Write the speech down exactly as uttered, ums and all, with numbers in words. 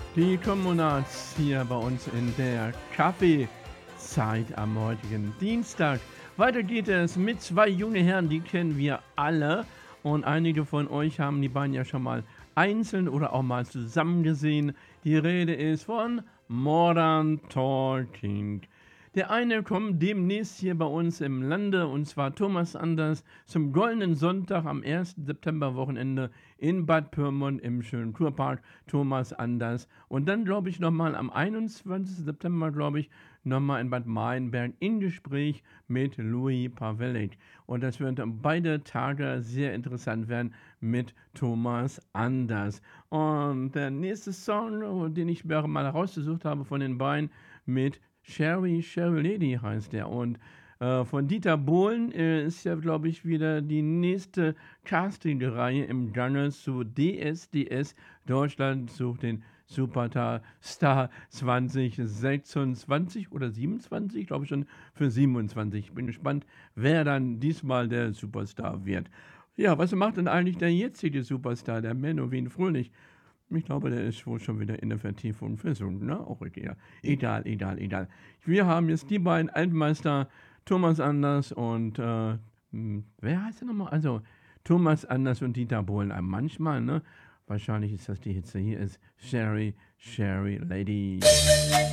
Die Kommunats hier bei uns in der Kaffeezeit am heutigen Dienstag. Weiter geht es mit zwei junge Herren, die kennen wir alle. Und einige von euch haben die beiden ja schon mal einzeln oder auch mal zusammen gesehen. Die Rede ist von Modern Talking. Der eine kommt demnächst hier bei uns im Lande, und zwar Thomas Anders, zum Goldenen Sonntag am ersten September-Wochenende in Bad Pyrmont im schönen Kurpark. Thomas Anders. Und dann, glaube ich, nochmal am einundzwanzigsten September, glaube ich, nochmal in Bad Maienberg in Gespräch mit Louis Pavelik. Und das wird beide Tage sehr interessant werden mit Thomas Anders. Und der nächste Song, den ich mir mal rausgesucht habe von den beiden, mit Sherry, Sherry Lady heißt der. Und äh, von Dieter Bohlen äh, ist ja, glaube ich, wieder die nächste Casting-Reihe im Gange zu D S D S. Deutschland sucht den Superstar zwanzig sechsundzwanzig oder siebenundzwanzig, glaube ich schon für siebenundzwanzig. Ich bin gespannt, wer dann diesmal der Superstar wird. Ja, was macht denn eigentlich der jetzige Superstar, der Menowin Fröhlich? Ich glaube, der ist wohl schon wieder in der Vertiefung versunken, ne? Auch egal. Egal, egal, egal. Wir haben jetzt die beiden Altmeister, Thomas Anders und, äh, hm, wer heißt der nochmal? Also, Thomas Anders und Dieter Bohlen. Äh, manchmal, ne? Wahrscheinlich ist das die Hitze. Hier ist Sherry, Sherry Lady.